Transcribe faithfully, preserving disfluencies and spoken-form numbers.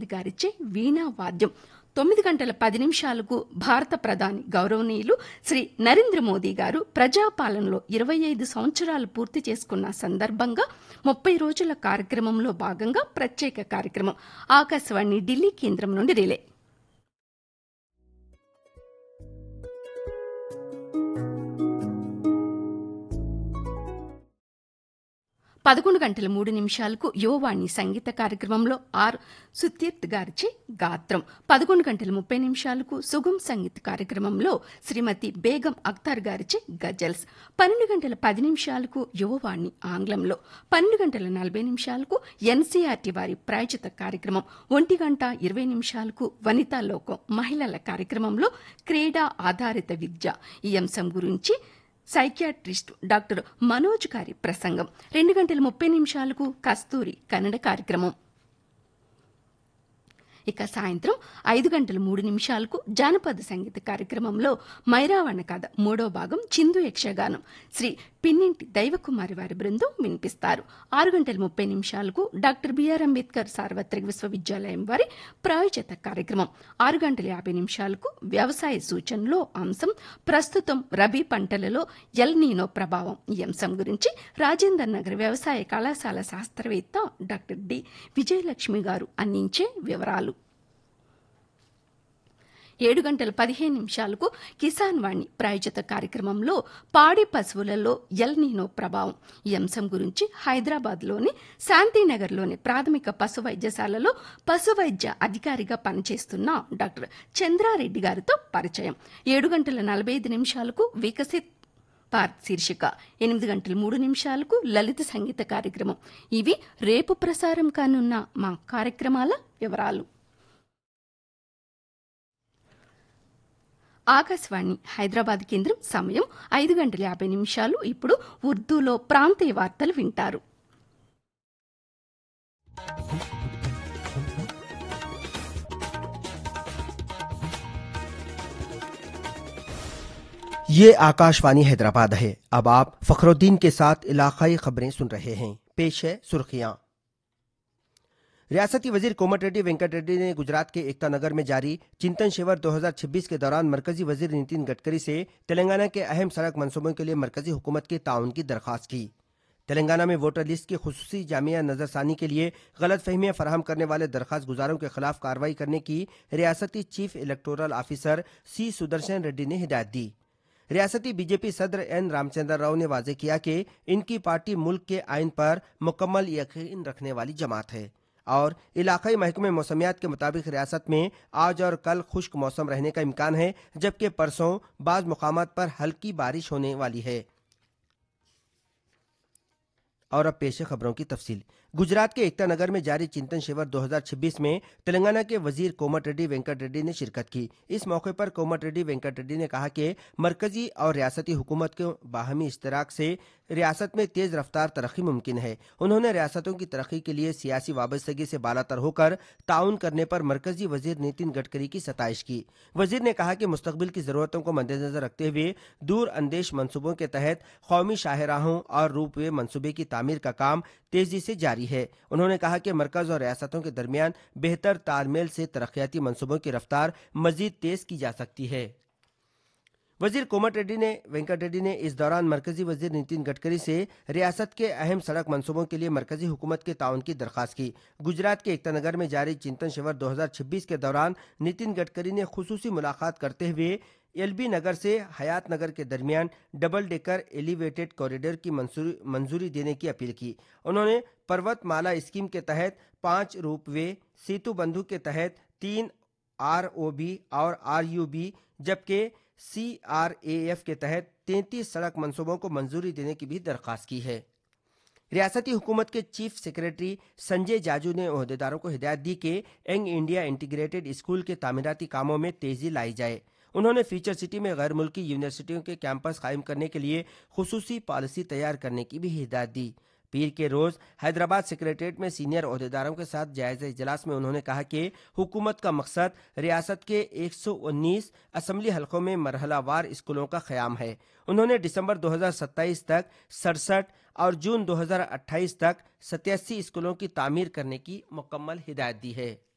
గోవింద్ గారిచే వీణా వాద్యం. తొమ్మిది గంటల పది నిమిషాలకు భారత ప్రధాని గౌరవనీయులు శ్రీ నరేంద్ర మోదీ గారు ప్రజాపాలనలో ఇరవై ఐదు సంవత్సరాలు పూర్తి చేసుకున్న సందర్భంగా ముప్పై రోజుల కార్యక్రమంలో భాగంగా ప్రత్యేక కార్యక్రమం ఆకాశవాణి ఢిల్లీ కేంద్రం నుండి రిలే. పదకొండు గంటల మూడు నిమిషాలకు యువవాణి సంగీత కార్యక్రమంలో ఆర్ సుతీర్థ్ గారిచే గాత్రం. పదకొండు గంటల ముప్పై నిమిషాలకు సుగం సంగీత కార్యక్రమంలో శ్రీమతి బేగం అఖ్తర్ గారిచే గజల్స్. పన్నెండు గంటల పది నిమిషాలకు యువవాణి ఆంగ్లంలో, పన్నెండు గంటల నలభై నిమిషాలకు ఎన్సీఆర్టీ వారి ప్రాయోజిత కార్యక్రమం, ఒంటి గంట ఇరవై నిమిషాలకు వనితా లోకం మహిళల కార్యక్రమంలో క్రీడా ఆధారిత విద్య ఈ అంశం గురించి సైకియాట్రిస్ట్ డాక్టర్ మనోజ్ గారి ప్రసంగం. రెండు గంటల ముప్పై నిమిషాలకు కస్తూరి కన్నడ కార్యక్రమం. ఇక సాయంత్రం ఐదు గంటల మూడు నిమిషాలకు జానపద సంగీత కార్యక్రమంలో మైరావణ కథ మూడో భాగం చిందు యక్షగానం శ్రీ పిన్నింటి దైవకుమారి వారి బృందం వినిపిస్తారు. ఆరు గంటల ముప్పై నిమిషాలకు డాక్టర్ బిఆర్ అంబేద్కర్ సార్వత్రిక విశ్వవిద్యాలయం వారి ప్రాయోజిత కార్యక్రమం. ఆరు గంటల యాభై నిమిషాలకు వ్యవసాయ సూచనలో అంశం ప్రస్తుతం రబీ పంటలలో ఎల్ నీనో ప్రభావం ఈ అంశం గురించి రాజేందర్ నగర్ వ్యవసాయ కళాశాల శాస్త్రవేత్త డాక్టర్ డి విజయలక్ష్మి గారు అందించే వివరాలు. ఏడు గంటల పదిహేను నిమిషాలకు కిసాన్ వాణి ప్రాయోజిత కార్యక్రమంలో పాడి పశువులలో ఎల్ నీనో ప్రభావం ఈ అంశం గురించి హైదరాబాద్లోని శాంతినగర్లోని ప్రాథమిక పశు వైద్యశాలలో పశు వైద్య అధికారిగా పనిచేస్తున్న డాక్టర్ చంద్రారెడ్డి గారితో పరిచయం. ఏడు గంటల నలభై ఐదు నిమిషాలకు వికసిత్ భారత్ శీర్షిక, ఎనిమిది గంటల మూడు నిమిషాలకు లలిత సంగీత కార్యక్రమం. ఇవి రేపు ప్రసారం కానున్న మా కార్యక్రమాల వివరాలు. ఆకాశవాణి హైదరాబాద్ కేంద్రం సమయం ఐదు గంటల యాభై నిమిషాలు. ఇప్పుడు ఉర్దూలో ప్రాంతీయ వార్తలు వింటారు. ये आकाशवाणी हैदराबाद है. अब आप फखरुद्दीन के साथ इलाकाई खबरें सुन रहे हैं. पेश है सुर्खियां. रियासती वजीर कोमट रेड्डी वेंकट रेड्डी ने गुजरात के एकता नगर में जारी चिंतन शिविर दो हज़ार छब्बीस के दौरान मरकजी वजीर नितिन गडकरी से तेलंगाना के अहम सड़क मंसूबों के लिए मरकजी हुकूमत के ताउन की दरख्वास्त की. तेलंगाना में वोटर लिस्ट की खुसूसी जामिया नजरसानी के लिए गलत फहमियां फराहम करने वाले दरख्वास्त गुजारों के खिलाफ कार्रवाई करने की रियासती चीफ इलेक्टोरल ऑफिसर सी सुदर्शन रेड्डी ने हिदायत दी. रियासती बीजेपी सदर एन रामचंद्र राव ने वाजे किया कि इनकी पार्टी मुल्क के आइन पर मुकम्मल यकीन रखने वाली जमात है और इलाकाई महकमे मौसमियात के मुताबिक रियासत में आज और कल खुश्क मौसम रहने का इम्कान है, जबकि परसों बाज मुकामात पर हल्की बारिश होने वाली है. और अब पेश है खबरों की तफसील. गुजरात के एकता नगर में जारी चिंतन शिविर दो हज़ार छब्बीस में तेलंगाना के वजीर कोमट रेड्डी वेंकट रेड्डी ने शिरकत की. इस मौके पर कोमट रेड्डी वेंकट रेड्डी ने कहा कि मरकजी और रियासती हुकूमत के बाहमी इश्तराक से रियासत में तेज रफ्तार तरक्की मुमकिन है. उन्होंने रियासतों की तरक्की के लिए सियासी वाबस्तगी से बालातर होकर ताउन करने पर मरकजी वजीर नितिन गडकरी की सताइश की. वजीर ने कहा कि मुस्तकबिल की जरूरतों को मद्देनजर रखते हुए दूर अंदेश मंसूबों के तहत कौमी शाहराहों और रूपवे मंसूबे की तामीर का काम तेजी से जारी है. उन्होंने कहा कि मरकज और रियासतों के दरमियान बेहतर तालमेल से तरक्याती मंसूबों की रफ्तार मजीद तेज की जा सकती है. वजीर कोमट रेड्डी ने वेंकट रेड्डी ने इस दौरान मरकजी वजीर नितिन गडकरी से रियासत के अहम सड़क मंसूबों के लिए मरकजी हुकूमत के ताउन की दरख्वास्त की. गुजरात के एकता नगर में जारी चिंतन शिविर दो हज़ार छब्बीस के दौरान नितिन गडकरी ने खुसूसी मुलाकात करते हुए एलबी नगर से हयात नगर के दरमियान डबल डेकर एलिवेटेड कॉरिडोर की मंजूरी मंजूरी देने की अपील की. उन्होंने पर्वतमाला स्कीम के तहत पांच रोपवे, सेतु बंधु के तहत तीन आरओबी और आरयूबी, जबकि सीआरएएफ के तहत तैंतीस सड़क मंसूबों को मंजूरी देने की भी दरख्वास्त की है. रियासती हुकूमत के चीफ सेक्रेटरी संजय जाजू ने ओहदेदारों को हिदायत दी कि यंग इंडिया इंटीग्रेटेड स्कूल के तामीराती कामों में तेजी लाई जाए. उन्होंने फीचर सिटी में गैर मुल्की यूनिवर्सिटियों के कैंपस कायम करने के लिए खुसूसी पॉलिसी तैयार करने की भी हिदायत दी. पीर के रोज हैदराबाद सेक्रेटेरिएट में सीनियर ओहदेदारों के साथ जायजा इजलास में उन्होंने कहा कि हुकूमत का मकसद रियासत के एक सौ उन्नीस असम्बली हलकों में मरहलावार स्कूलों का क़याम है. उन्होंने दिसंबर दो हज़ार सत्ताईस तक सड़सठ और जून दो हज़ार अट्ठाईस तक सत्तासी स्कूलों की तामीर करने की मुकम्मल हिदायत दी है.